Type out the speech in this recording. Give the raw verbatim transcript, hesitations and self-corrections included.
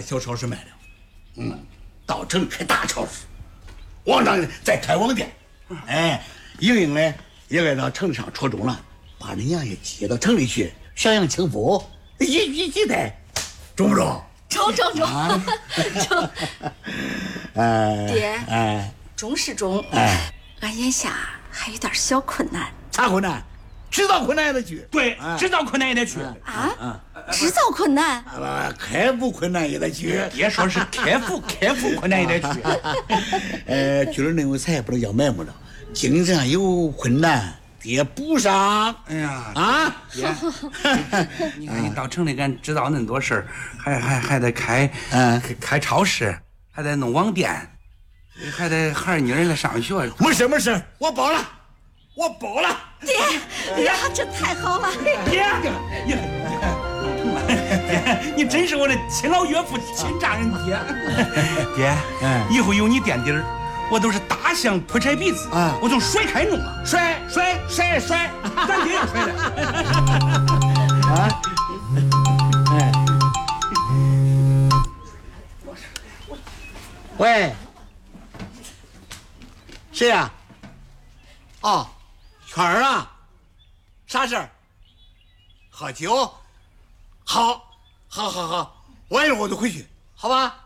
的小超市卖了。嗯，到城里开大超市，王丈人再开网店。哎，莹莹呢也该到城上戳中了，把你娘也接到城里去，宣扬清福，一举几得，中不中？ 中中中，中。 哎， 爹， 哎， 中是中。 哎， 俺眼下还有点小困难。 啥困难？制造困难也得去。 对，制造困难也得去。 啊？制造困难？ 啊，开埠困难也得去。 别说是开埠，开埠困难也得去。 呃，去了那有财不能叫埋没了，经济上有困难，爹补上。 哎呀， 啊， 爹，你看你到城里干知道那么多事儿，还还还得开， 嗯， 开开超市，还得弄网店，还得孩儿女儿来上学。 没事没事，我包了，我包了。 爹，哎呀，这太好了！ 爹，你爹，你真是我的亲老岳父、亲丈人爹。爹， 嗯， 以后有你垫底儿，我都是大象破柴鼻子啊， 我就甩开弄了， 甩甩甩甩， 咱爹也甩了。 啊，哎，喂，谁呀？哦。圈儿啊，啥事儿？喝酒？好，好，好，好，晚一会儿我就回去，好吧？